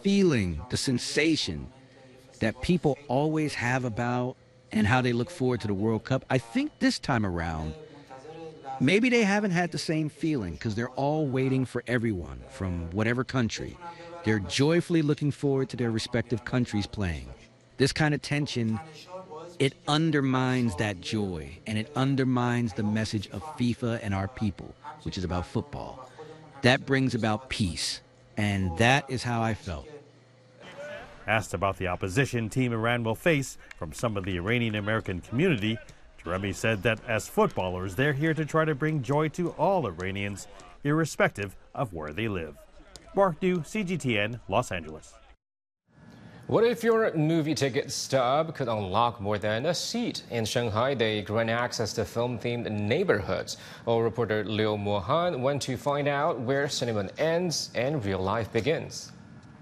feeling, the sensation that people always have about and how they look forward to the World Cup, I think this time around, maybe they haven't had the same feeling because they're all waiting for everyone from whatever country. They're joyfully looking forward to their respective countries playing. This kind of tension, it undermines that joy, and it undermines the message of FIFA and our people, which is about football. That brings about peace, and that is how I felt. Asked about the opposition Team Iran will face from some of the Iranian American community, Jeremy said that as footballers, they're here to try to bring joy to all Iranians, irrespective of where they live. Mark New, CGTN, Los Angeles. What if your movie ticket stub could unlock more than a seat? In Shanghai, they grant access to film-themed neighborhoods. Our reporter Liu Mohan went to find out where cinema ends and real life begins.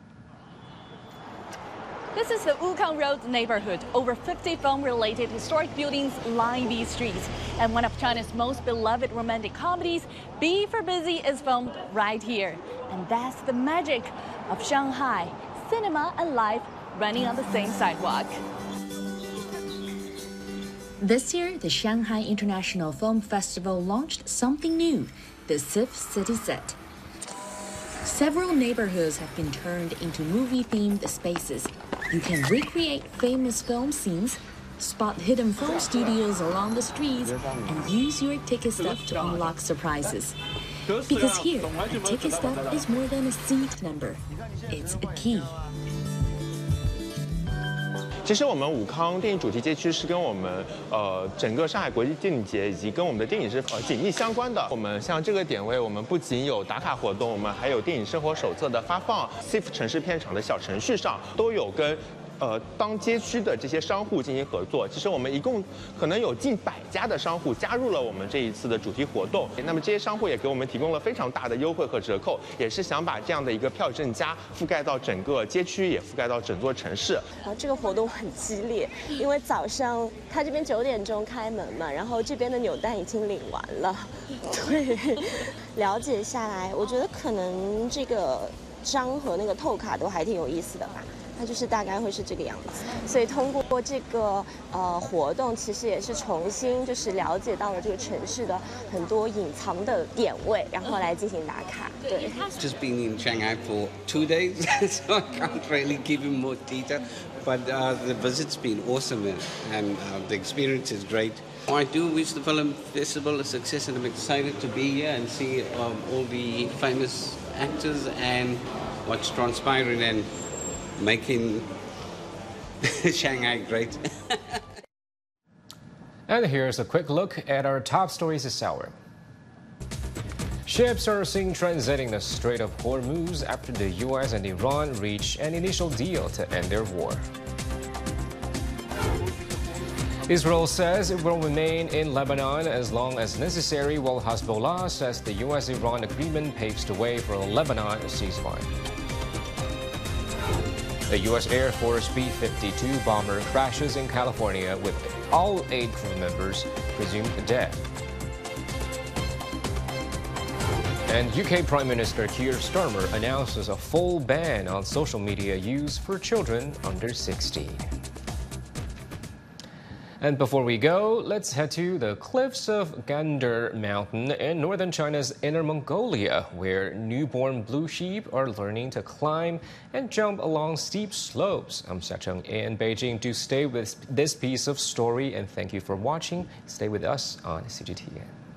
This is the Wukong Road neighborhood. Over 50 film-related historic buildings line these streets. And one of China's most beloved romantic comedies, B for Busy, is filmed right here. And that's the magic of Shanghai. Cinema and life running on the same sidewalk. This year, the Shanghai International Film Festival launched something new, the SIFF City Set. Several neighborhoods have been turned into movie-themed spaces. You can recreate famous film scenes, spot hidden film studios along the streets, and use your ticket stub to unlock surprises. Because here, a ticket stub is more than a seat number. It's a key. 其实我们武康电影主题街区是跟我们整个上海国际电影节以及跟我们的电影是紧密相关的。我们像这个点位，我们不仅有打卡活动，我们还有电影生活手册的发放 ，SIFF 城市片场的小程序上都有跟当街区的这些商户进行合作。其实我们一共可能有近100家的商户加入了我们这一次的主题活动。那么这些商户也给我们提供了非常大的优惠和折扣，也是想把这样的一个票证夹覆盖到整个街区，也覆盖到整座城市。 然后这个活动很激烈，因为早上他这边9点钟开门嘛，然后这边的扭蛋已经领完了。对，了解下来，我觉得可能这个章和那个透卡都还挺有意思的吧。 它就是大概会是这个样子，所以通过这个活动，其实也是重新就是了解到了这个城市的很多隐藏的点位，然后来进行打卡。对。 Just been in Shanghai for 2 days, so I can't really give you more detail. But the visit's been awesome, and the experience is great. I do wish the film festival a success, and I'm excited to be here and see all the famous actors and what's transpiring and making Shanghai great. And here's a quick look at our top stories this hour. Ships are seen transiting the Strait of Hormuz after the U.S. and Iran reach an initial deal to end their war. Israel says it will remain in Lebanon as long as necessary, while Hezbollah says the U.S.-Iran agreement paves the way for a Lebanon ceasefire. The U.S. Air Force B-52 bomber crashes in California with all 8 crew members presumed dead. And UK Prime Minister Keir Starmer announces a full ban on social media use for children under 16. And before we go, let's head to the cliffs of Gander Mountain in northern China's Inner Mongolia, where newborn blue sheep are learning to climb and jump along steep slopes. I'm Xiacheng in Beijing to stay with this piece of story, and thank you for watching. Stay with us on CGTN.